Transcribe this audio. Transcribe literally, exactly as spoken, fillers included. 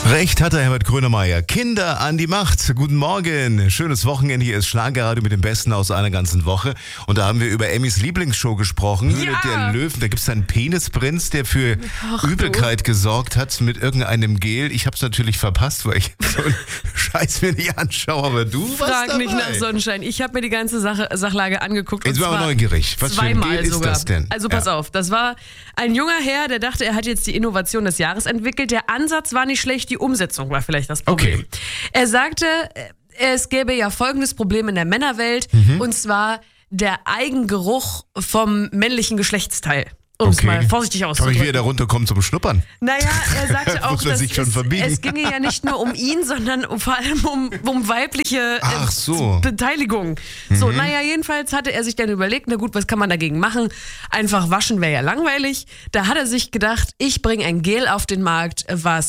Recht hatte Herbert Grönemeyer. Kinder an die Macht. Guten Morgen. Schönes Wochenende. Hier ist Schlagerradio mit dem Besten aus einer ganzen Woche. Und da haben wir über Emmys Lieblingsshow gesprochen. Höhle Ja. der Löwen. Da gibt es einen Penisprinz, der für Ach, Übelkeit gesorgt hat mit irgendeinem Gel. Ich habe es natürlich verpasst, weil ich so einen Scheiß mir nicht anschaue. Aber du warst Frag dabei. nicht nach Sonnenschein. Ich habe mir die ganze Sache, Sachlage angeguckt. Jetzt und bin ich aber zwar neugierig. Was für ein zweimal Gel ist sogar. das denn? Also pass Ja. auf, das war ein junger Herr, der dachte, er hat jetzt die Innovation des Jahres entwickelt. Der Ansatz war nicht schlecht, die Umsetzung war vielleicht das Problem. Okay. Er sagte, es gäbe ja folgendes Problem in der Männerwelt, Mhm. und zwar der Eigengeruch vom männlichen Geschlechtsteil. Um es Okay. mal vorsichtig Kann ich auszudrücken. wieder runterkommen zum Schnuppern? Naja, er sagte auch, Muss man dass sich schon es, verbiegen. es ginge ja nicht nur um ihn, sondern um, vor allem um, um weibliche äh, Ach so. Beteiligung. So, naja, jedenfalls hatte er sich dann überlegt, na gut, was kann man dagegen machen? Einfach waschen wäre ja langweilig. Da hat er sich gedacht, ich bringe ein Gel auf den Markt, was